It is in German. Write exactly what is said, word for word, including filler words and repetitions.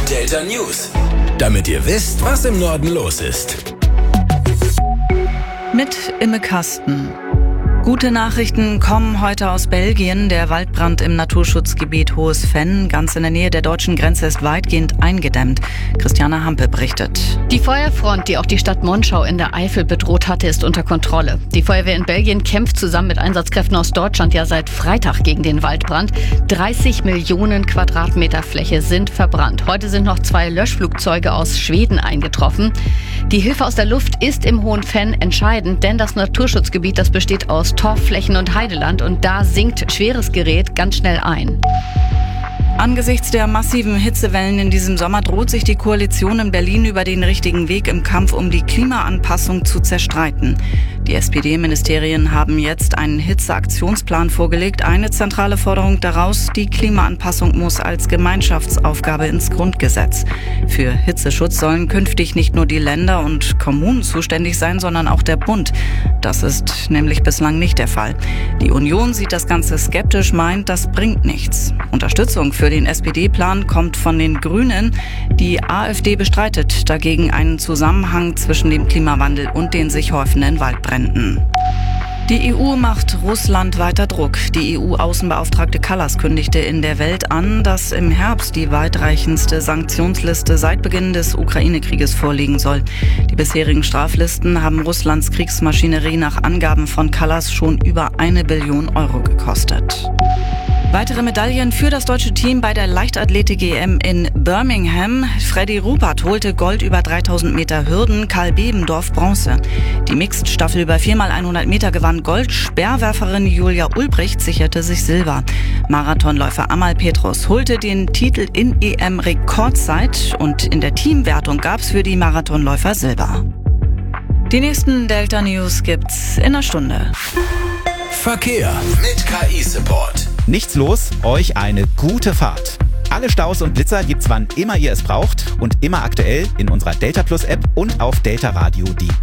Delta News. Damit ihr wisst, was im Norden los ist. Mit Imme Kasten. Gute Nachrichten kommen heute aus Belgien. Der Waldbrand im Naturschutzgebiet Hohes Venn, ganz in der Nähe der deutschen Grenze, ist weitgehend eingedämmt. Christiane Hampe berichtet. Die Feuerfront, die auch die Stadt Monschau in der Eifel bedroht hatte, ist unter Kontrolle. Die Feuerwehr in Belgien kämpft zusammen mit Einsatzkräften aus Deutschland ja seit Freitag gegen den Waldbrand. dreißig Millionen Quadratmeter Fläche sind verbrannt. Heute sind noch zwei Löschflugzeuge aus Schweden eingetroffen. Die Hilfe aus der Luft ist im Hohen Venn entscheidend, denn das Naturschutzgebiet, das besteht aus Torfflächen und Heideland und da sinkt schweres Gerät ganz schnell ein. Angesichts der massiven Hitzewellen in diesem Sommer droht sich die Koalition in Berlin über den richtigen Weg im Kampf um die Klimaanpassung zu zerstreiten. Die S P D-Ministerien haben jetzt einen Hitzeaktionsplan vorgelegt. Eine zentrale Forderung daraus: die Klimaanpassung muss als Gemeinschaftsaufgabe ins Grundgesetz. Für Hitzeschutz sollen künftig nicht nur die Länder und Kommunen zuständig sein, sondern auch der Bund. Das ist nämlich bislang nicht der Fall. Die Union sieht das Ganze skeptisch, meint, das bringt nichts. Unterstützung für den S P D-Plan kommt von den Grünen. Die AfD bestreitet dagegen einen Zusammenhang zwischen dem Klimawandel und den sich häufenden Waldbränden. Die E U macht Russland weiter Druck. Die E U-Außenbeauftragte Kallas kündigte in der Welt an, dass im Herbst die weitreichendste Sanktionsliste seit Beginn des Ukraine-Krieges vorliegen soll. Die bisherigen Straflisten haben Russlands Kriegsmaschinerie nach Angaben von Kallas schon über eine Billion Euro gekostet. Weitere Medaillen für das deutsche Team bei der Leichtathletik-E M in Birmingham. Freddy Rupert holte Gold über dreitausend Meter Hürden, Karl Bebendorf Bronze. Die Mixed-Staffel über vier mal hundert Meter gewann Gold, Speerwerferin Julia Ulbricht sicherte sich Silber. Marathonläufer Amal Petrus holte den Titel in E M-Rekordzeit und in der Teamwertung gab's für die Marathonläufer Silber. Die nächsten Delta News gibt's in einer Stunde. Verkehr mit K I-Support. Nichts los, euch eine gute Fahrt. Alle Staus und Blitzer gibt's wann immer ihr es braucht und immer aktuell in unserer Delta Plus App und auf deltaradio punkt de.